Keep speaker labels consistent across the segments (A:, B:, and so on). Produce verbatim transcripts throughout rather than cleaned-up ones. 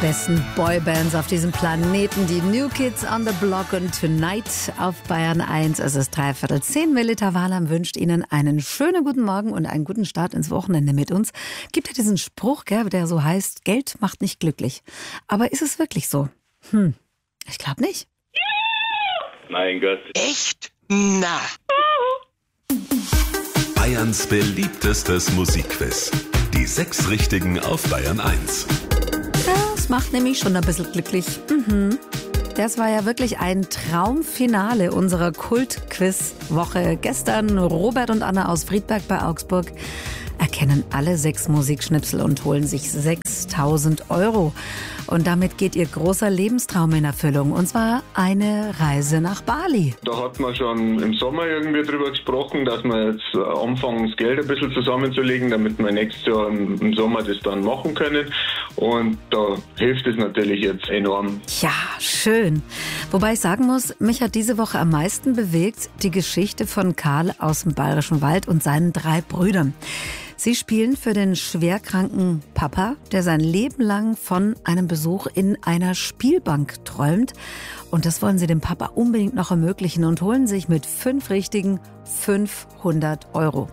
A: besten Boybands auf diesem Planeten, die New Kids on the Block und Tonight auf Bayern eins. Es ist dreiviertel zehn. Melita Wahlheim wünscht Ihnen einen schönen guten Morgen und einen guten Start ins Wochenende mit uns. Gibt ja diesen Spruch, gell, der so heißt, Geld macht nicht glücklich. Aber ist es wirklich so? Hm, ich glaube nicht.
B: Mein Gott.
C: Echt? Na.
D: Bayerns beliebtestes Musikquiz. Die sechs Richtigen auf Bayern eins.
A: Das macht nämlich schon ein bisschen glücklich. Mhm. Das war ja wirklich ein Traumfinale unserer Kult-Quiz-Woche. Gestern Robert und Anna aus Friedberg bei Augsburg erkennen alle sechs Musikschnipsel und holen sich sechstausend Euro. Und damit geht ihr großer Lebenstraum in Erfüllung. Und zwar eine Reise nach Bali.
B: Da hat man schon im Sommer irgendwie drüber gesprochen, dass wir jetzt anfangen, das Geld ein bisschen zusammenzulegen, damit wir nächstes Jahr im Sommer das dann machen können. Und da hilft es natürlich jetzt enorm.
A: Ja, schön. Wobei ich sagen muss, mich hat diese Woche am meisten bewegt die Geschichte von Karl aus dem Bayerischen Wald und seinen drei Brüdern. Sie spielen für den schwerkranken Papa, der sein Leben lang von einem Besuch in einer Spielbank träumt. Und das wollen sie dem Papa unbedingt noch ermöglichen und holen sich mit fünf Richtigen fünfhundert Euro.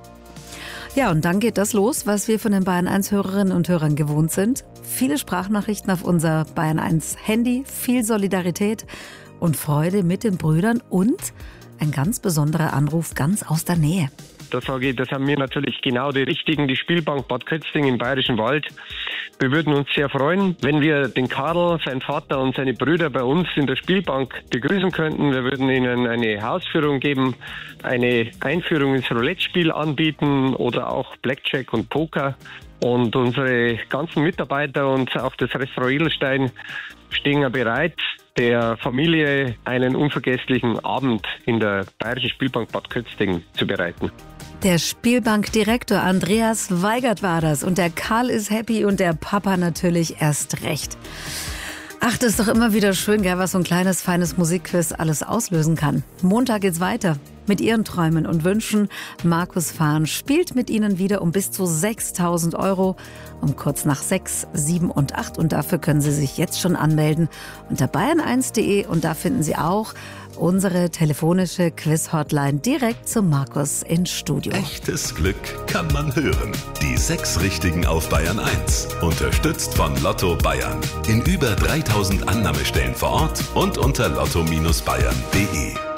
A: Ja, und dann geht das los, was wir von den Bayern eins Hörerinnen und Hörern gewohnt sind. Viele Sprachnachrichten auf unser Bayern eins Handy, viel Solidarität und Freude mit den Brüdern und ein ganz besonderer Anruf ganz aus der Nähe.
E: Da sage ich, das haben wir natürlich genau die Richtigen, die Spielbank Bad Kötzting im Bayerischen Wald. Wir würden uns sehr freuen, wenn wir den Karl, seinen Vater und seine Brüder bei uns in der Spielbank begrüßen könnten. Wir würden ihnen eine Hausführung geben, eine Einführung ins Roulette-Spiel anbieten oder auch Blackjack und Poker. Und unsere ganzen Mitarbeiter und auch das Restaurant Edelstein stehen ja bereit, der Familie einen unvergesslichen Abend in der Bayerischen Spielbank Bad Kötzting zu bereiten.
A: Der Spielbankdirektor Andreas Weigert war das. Und der Karl ist happy und der Papa natürlich erst recht. Ach, das ist doch immer wieder schön, gell, was so ein kleines, feines Musikquiz alles auslösen kann. Montag geht's weiter mit Ihren Träumen und Wünschen. Markus Fahn spielt mit Ihnen wieder um bis zu sechstausend Euro um kurz nach sechs, sieben und acht. Und dafür können Sie sich jetzt schon anmelden unter bayern eins punkt de. Und da finden Sie auch unsere telefonische Quiz-Hotline direkt zu Markus ins Studio.
D: Echtes Glück kann man hören. Die sechs Richtigen auf Bayern eins. Unterstützt von Lotto Bayern. In über dreitausend Annahmestellen vor Ort und unter lotto Bindestrich bayern punkt de.